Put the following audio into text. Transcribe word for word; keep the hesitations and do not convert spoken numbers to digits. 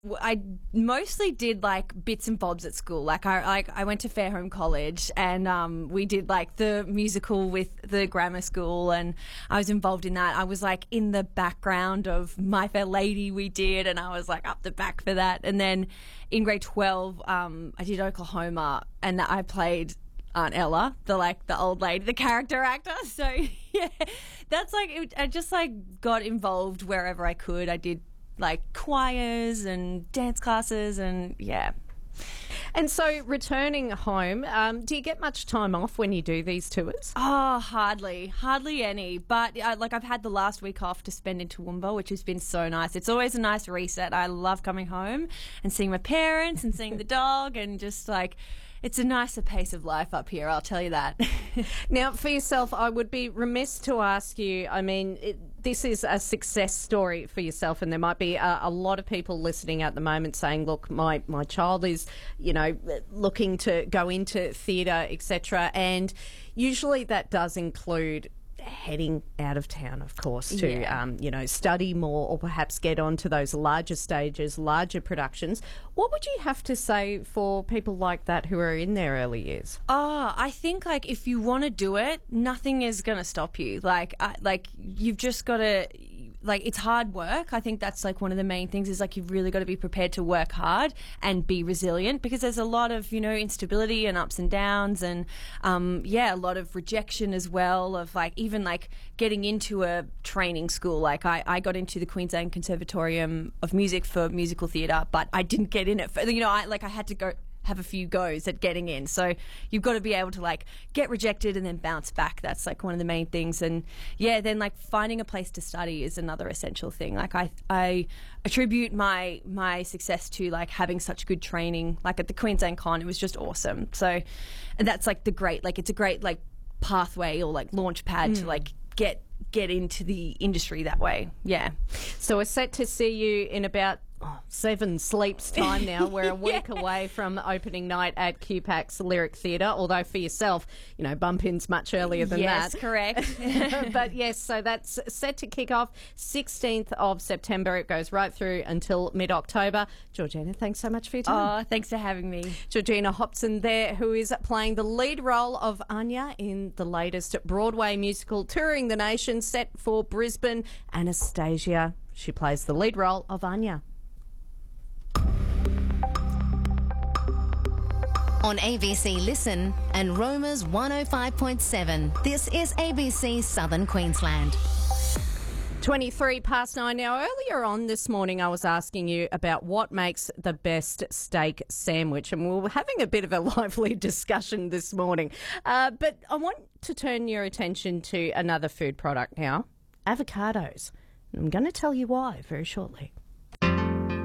w- I mostly did like bits and bobs at school. Like I like I went to Fairholme College, and um, we did like the musical with the grammar school, and I was involved in that. I was like in the background of My Fair Lady we did, and I was like up the back for that. And then in grade twelve, um, I did Oklahoma, and I played Aunt Ella, the like the old lady, the character actor. So yeah, that's like it, I just like got involved wherever I could. I did like choirs and dance classes, and yeah. And so returning home, um, do you get much time off when you do these tours? Oh, hardly, hardly any. But uh, like I've had the last week off to spend in Toowoomba, which has been so nice. It's always a nice reset. I love coming home and seeing my parents and seeing the dog, and just like it's a nicer pace of life up here, I'll tell you that. Now, for yourself, I would be remiss to ask you, I mean, it, this is a success story for yourself, and there might be a, a lot of people listening at the moment saying, look, my, my child is, you know, looking to go into theatre, et cetera. And usually that does include heading out of town, of course, to, Yeah. um, you know, study more, or perhaps get onto those larger stages, larger productions. What would you have to say for people like that who are in their early years? Oh, I think like if you want to do it, nothing is going to stop you. Like, I, like you've just got to, like, it's hard work. I think that's like one of the main things is like you've really got to be prepared to work hard and be resilient, because there's a lot of, you know, instability and ups and downs, and um, yeah, a lot of rejection as well, of like even like getting into a training school. Like I, I got into the Queensland Conservatorium of Music for musical theatre, but I didn't get in it for, you know, I like I had to go have a few goes at getting in. So you've got to be able to like get rejected and then bounce back. That's like one of the main things. And yeah, then like finding a place to study is another essential thing. Like I I attribute my my success to like having such good training. Like at the Queensland Con, it was just awesome. So and that's like the great, like it's a great like pathway or like launch pad mm. to like get get into the industry that way. Yeah. So we're set to see you in about oh, seven sleeps time now. We're a week Yeah. away from opening night at Q PAC's Lyric Theatre, although for yourself, you know, bump in's much earlier than yes, that. correct. But yes, so that's set to kick off sixteenth of September. It goes right through until mid-October. Georgina, thanks so much for your time. Oh, thanks for having me. Georgina Hopson there, who is playing the lead role of Anya in the latest Broadway musical touring the nation, set for Brisbane, Anastasia. She plays the lead role of Anya. On A B C Listen and Roma's one oh five point seven, this is A B C Southern Queensland. twenty-three past nine now. Earlier on this morning, I was asking you about what makes the best steak sandwich, and we were having a bit of a lively discussion this morning. Uh, but I want to turn your attention to another food product now, avocados. I'm going to tell you why very shortly.